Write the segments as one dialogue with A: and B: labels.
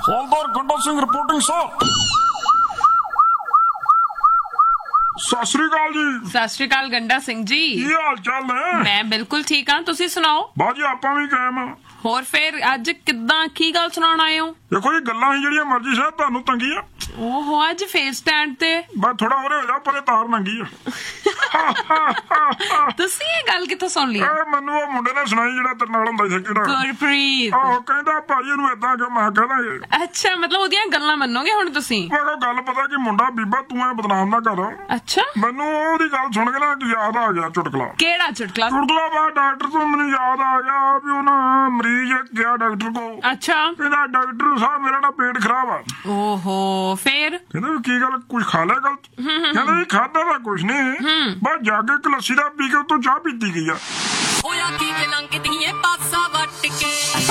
A: ਹੌਲਦਾਰ Ganda Singh reporting sir. ਸਤਿ ਸ਼੍ਰੀ ਅਕਾਲ ਜੀ।
B: ਸਤਿ ਸ਼੍ਰੀ ਅਕਾਲ ਗੰਡਾ ਸਿੰਘ ਜੀ।
A: ਕੀ ਹਾਲ ਚਾਲ ਨੇ?
B: ਮੈਂ ਬਿਲਕੁਲ ਠੀਕ ਹਾਂ, ਤੁਸੀਂ ਸੁਣਾਓ।
A: ਬਾਜੀ ਆਪਾਂ ਵੀ ਕਾਇਮ ਆ।
B: ਹੋਰ ਫਿਰ ਅੱਜ ਕਿੱਦਾਂ ਕੀ ਗੱਲ ਸੁਣਾਉਣ ਆਏ ਹੋ?
A: ਦੇਖੋ ਜੀ ਗੱਲਾਂ ਹੀ ਜਿਹੜੀਆਂ ਮਰਜ਼ੀ ਸਾਹਿਬ ਤੁਹਾਨੂੰ ਤੰਗੀ ਆ।
B: ਓਹੋ ਅੱਜ ਫੇਰ ਸਟੈਂਡ ਤੇ
A: ਬਸ ਥੋੜਾ ਹੋਰੇ ਹੋ ਜਾ, ਪਰੇ ਤਾਰ ਨੰਗੀ ਆ।
B: ਤੁਸੀਂ ਇਹ ਗੱਲ ਕਿੱਥੋਂ ਸੁਣ ਲਈ?
A: ਮੈਨੂੰ ਉਹ ਮੁੰਡੇ ਨੇ ਸੁਣਾਈ ਜਿਹੜਾ ਤੇਰੇ ਨਾਲ ਹੁੰਦਾ ਸੀ ਕਿਹੜਾ।
B: ਗੁਰਪ੍ਰੀਤ।
A: ਆਹੋ ਕਹਿੰਦਾ ਭਾਜੀ ਇਹਨੂੰ ਏਦਾਂ ਕਿਉਂ? ਮੈਂ ਕਹਿੰਦਾ
B: ਅੱਛਾ ਮਤਲਬ ਉਹਦੀਆਂ ਗੱਲਾਂ ਮੰਨੋਗੇ ਹੁਣ ਤੁਸੀਂ?
A: ਮੈਂ ਕਿਹਾ ਗੱਲ ਪਤਾ ਕਿ ਮੁੰਡਾ ਬੀਬਾ ਤੂੰ ਐ ਬਦਨਾਮ ਨਾ ਕਰ।
B: ਅੱਛਾ
A: ਮੈਨੂੰ ਉਹਦੀ ਗੱਲ ਸੁਣ ਕੇ ਨਾ ਯਾਦ ਆ ਗਿਆ ਚੁਟਕਲਾ।
B: ਕਿਹੜਾ ਚੁਟਕਲਾ?
A: ਚੁਟਕਲਾ ਬਾਅਦ ਡਾਕਟਰ ਤੋਂ ਮੈਨੂੰ ਯਾਦ ਆ ਗਿਆ ਵੀ ਉਹ ਨਾ ਮਰੀਜ਼ ਗਿਆ ਡਾਕਟਰ ਕੋਲ।
B: ਅੱਛਾ
A: ਕਹਿੰਦਾ ਡਾਕਟਰ ਸਾਹਿਬ ਮੇਰਾ ਨਾ ਪੇਟ ਖਰਾਬ ਆ।
B: ਓਹੋ ਫਿਰ?
A: ਕਹਿੰਦਾ ਵੀ ਕੀ ਗੱਲ ਕੁਝ ਖਾ ਲਿਆ ਗਲਤ? ਕਹਿੰਦਾ ਵੀ ਖਾਦਾ ਤਾਂ ਕੁਝ ਨਹੀਂ, ਬਸ ਜਾ ਕੇ ਇੱਕ ਲੱਸੀ ਦਾ ਪੀ ਕੇ ਉਤੋਂ ਚਾਹ ਪੀਤੀ ਗਈ ਆ।
C: ਹੋਇਆ ਕੀ ਜੇ ਲੰਘਦੀ ਏ ਪਾਸਾ ਵੱਟ ਕੇ।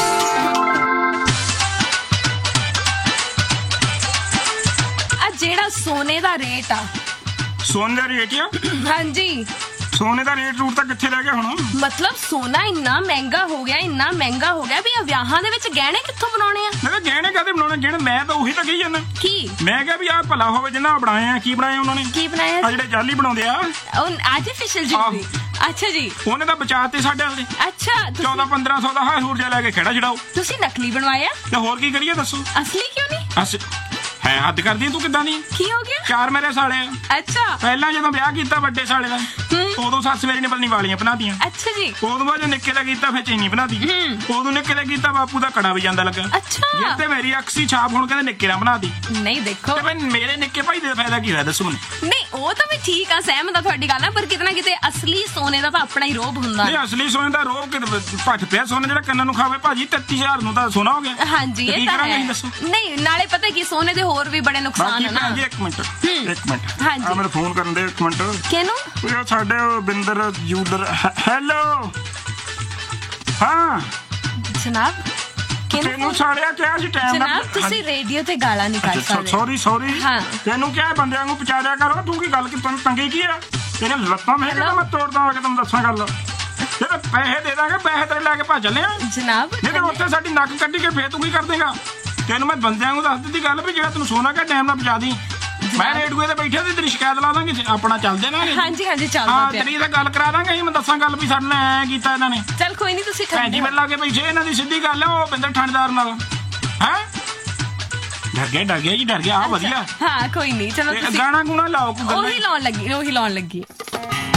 B: ਆ ਜਿਹੜਾ ਸੋਨੇ ਦਾ ਰੇਟ ਆ।
A: ਸੋਨੇ ਦਾ ਰੇਟ ਆ?
B: ਹਾਂਜੀ
A: ਸੋਨੇ ਦਾ ਰੇਟ ਰੂਟ ਤਾਂ ਕਿੱਥੇ ਰਹਿ ਗਿਆ ਹੁਣ?
B: ਮਤਲਬ ਸੋਨਾ ਇੰਨਾ ਮਹਿੰਗਾ ਹੋ ਗਿਆ, ਇੰਨਾ ਮਹਿੰਗਾ ਹੋ ਗਿਆ ਵੀ ਆ ਵਿਆਹਾਂ ਦੇ ਵਿੱਚ ਗਹਿਣੇ ਕਿੱਥੋਂ ਬਣਾਉਣੇ ਆ?
A: ਮੈਂ ਗਹਿਣੇ ਕਾਹਦੇ ਬਣਾਉਣੇ? ਗਹਿਣੇ ਮੈਂ ਤਾਂ ਉਹੀ ਤਾਂ ਕਹੀ ਜਾਂਦਾ।
B: ਕੀ?
A: ਮੈਂ ਕਿਹਾ ਵੀ ਆਹ ਭਲਾ ਹੋਵੇ ਜਿੰਨਾ ਬਣਾਏ ਆ। ਕੀ ਬਣਾਏ ਉਹਨਾਂ ਨੇ?
B: ਕੀ ਬਣਾਇਆ?
A: ਆ ਜਿਹੜੇ ਜਾਲੀ ਬਣਾਉਂਦੇ ਆ
B: ਆਰਟੀਫੀਸ਼ੀਅਲ ਜੁਐਲਰੀ। ਅੱਛਾ ਜੀ।
A: ਉਹਨੇ ਤਾਂ ਬਚਾ ਤੇ ਸਾਡੇ ਵਾਲੇ।
B: ਅੱਛਾ
A: 1400-1500 ਦਾ ਹਾਰ ਜਿਹਾ ਲੈ ਕੇ ਖੜਾ ਛਡਾਓ।
B: ਤੁਸੀਂ ਨਕਲੀ ਬਣਵਾਇਆ?
A: ਤੇ ਹੋਰ ਕੀ ਕਰੀਏ ਦੱਸੋ?
B: ਅਸਲੀ ਕਿਉਂ ਨਹੀਂ?
A: ਅਸ ਹੈ ਹੱਦ ਕਰਦੀ ਤੂੰ ਕਿੱਦਾਂ ਨਹੀਂ?
B: ਕੀ ਹੋ ਗਿਆ?
A: 4 ਮੇਰੇ ਸਾਲੇ ਆ।
B: ਅੱਛਾ
A: ਪਹਿਲਾਂ ਜਦੋਂ ਵਿਆਹ ਕੀਤਾ ਵੱਡੇ ਸਾਲੇ ਦਾ ਉਦੋਂ ਸੱਸ ਮੇਰੀ ਨੇ ਪਤਨੀ ਵਾਲੀਆਂ ਬਣਾਤੀਆਂ।
B: ਅੱਛਾ ਜੀ।
A: ਉਦੋਂ ਬਾਅਦ ਨਿੱਕੇ ਦਾ ਕੀਤਾ ਫਿਰ ਚੀਨੀ ਬਣਾਤੀ। ਉਦੋਂ ਨਿੱਕੇ ਦਾ ਕੀਤਾ ਬਾਪੂ ਦਾ ਕੜਾ ਵੀ ਜਾਂਦਾ ਲੱਗਾ।
B: ਅੱਛਾ
A: ਤੇ ਮੇਰੀ ਅਕਸੀ ਛਾਪ ਹੁਣ ਕਹਿੰਦੇ ਨਿੱਕੇ ਨਾਲ ਬਣਾਤੀ।
B: ਨਹੀਂ ਦੇਖੋ
A: ਤੇ ਮੈਂ ਮੇਰੇ ਨਿੱਕੇ ਭਾਈ ਦਾ ਫਾਇਦਾ ਕੀ ਹੋਇਆ ਦੱਸੋ ਮੈਨੂੰ?
B: ਨਹੀਂ ਉਹ ਤਾਂ ਵੀ ਠੀਕ ਆ, ਸਹਿਮਤ ਆ ਤੁਹਾਡੀ ਗੱਲ ਨਾਲ, ਪਰ ਕਿਤੇ ਨਾ ਕਿਤੇ ਅਸਲੀ ਸੋਨੇ ਦਾ ਤਾਂ ਆਪਣਾ ਹੀ ਰੋਬ ਹੁੰਦਾ।
A: ਨਹੀਂ ਅਸਲੀ ਸੋਨੇ ਦਾ ਰੋਬ ਕਿ ਭੱਜ ਪਿਆ ਸੋਨੇ ਜਿਹੜਾ ਕੰਨਾਂ ਨੂੰ ਖਾਵੇ ਭਾਜੀ 33000 ਨੂੰ ਤਾਂ ਸੋਨਾ ਹੋ ਗਿਆ।
B: ਹਾਂਜੀ ਇਹ ਤਾਂ ਹੈ। ਨਹੀਂ ਨਾਲੇ ਪਤਾ ਕੀ ਸੋਨੇ ਦੇ ਹੋਰ ਵੀ ਬੜੇ ਨੁਕਸਾਨ ਹਨ ਨਾ।
A: ਇੱਕ ਮਿੰਟ
B: ਹਾਂਜੀ
A: ਆ ਮੈਨੂੰ ਫੋਨ ਕਰਨ ਦੇ ਇੱਕ ਮਿੰਟ।
B: ਕਿਹਨੂੰ?
A: ਉਹ ਸਾਡੇ ਬਿੰਦਰ ਜੂਲਰ। ਹੈਲੋ ਹਾਂ
B: ਜਨਾਬ
A: ਤੈਨੂੰ ਸਾੜਿਆ ਕਿਹਾ ਸੀ ਟਾਈਮ ਨਾਲ।
B: ਜਨਾਬ ਤੁਸੀਂ ਰੇਡੀਓ ਤੇ ਗਾਲਾਂ ਨਹੀਂ ਕੱਢ ਸਕਦੇ।
A: ਸੌਰੀ
B: ਹਾਂ।
A: ਤੈਨੂੰ ਕਿਹਾ ਬੰਦਿਆਂ ਨੂੰ ਪਹੁੰਚਾ ਕਰੋ। ਤੂੰ ਕੀ ਗੱਲ ਕਿ ਤੈਨੂੰ ਤੰਗੀ ਕੀ ਆ? ਤੇਰੇ ਲੱਤਾਂ ਮੈਂ ਕਿਹਾ ਮੈਂ ਤੋੜਦਾ ਆ ਕੇ ਤੈਨੂੰ ਦੱਸਾਂ ਗੱਲ। ਜਿਹੜੇ ਪੈਸੇ ਦੇ ਦਾਂਗੇ ਪੈਸੇ ਤੇਰੇ ਲੈ ਕੇ ਭੱਜ ਚੱਲੇ ਆ।
B: ਜਨਾਬ
A: ਨਹੀਂ ਤੇ ਉੱਥੇ ਸਾਡੀ ਨੱਕ ਕੱਢੀ ਕੇ ਫੇਰ ਤੂੰ ਕੀ ਕਰ ਦੇਗਾ? ਤੈਨੂੰ ਮੈਂ ਬੰਦਿਆਂ ਨੂੰ ਦੱਸ ਦਿੱਤੀ ਗੱਲ ਵੀ ਜਿਹੜਾ ਤੈਨੂੰ ਸੋਨਾ ਕਿ ਟਾਈਮ ਨਾਲ ਪਹੁੰਚਾ ਦੀ। ਮੈਂ ਰੇਡੂਏ ਤੇ ਬੈਠੇ ਤੇ ਤੇਰੀ ਸ਼ਿਕਾਇਤ ਲਾ ਦਾਂਗੇ ਆਪਣਾ ਚੱਲਦੇ ਨਾ।
B: ਹਾਂਜੀ ਹਾਂਜੀ ਚੱਲਦਾ
A: ਹਾਂ
B: ਪਿਆ।
A: ਤੇਰੀ ਤਾਂ ਗੱਲ ਕਰਾ ਦਾਂਗੇ। ਅਸੀਂ ਮੈਂ ਦੱਸਾਂ ਗੱਲ ਵੀ ਸਾਡੇ ਨਾਲ ਐ ਕੀਤਾ ਇਹਨਾਂ ਨੇ।
B: ਚੱਲ ਕੋਈ ਨਹੀਂ ਤੁਸੀਂ
A: ਭੈਣ ਜੀ ਮੇਰੇ ਲਾਗੇ ਬੈਠੇ ਇਹਨਾਂ ਦੀ ਸਿੱਧੀ ਗੱਲ ਹੈ ਉਹ ਬਿੰਦਰ ਥਾਣੇਦਾਰ ਨਾਲ। ਹੈ ਡਰ ਗਿਆ ਜੀ ਡਰ ਗਿਆ। ਆ ਵਧੀਆ।
B: ਹਾਂ ਕੋਈ ਨਹੀਂ ਚਲੋ ਤੁਸੀਂ
A: ਗਾਣਾ ਗੁਣਾ ਲਾਓ ਕੋਈ ਗੱਲ
B: ਉਹੀ ਲਾਉਣ ਲੱਗੀ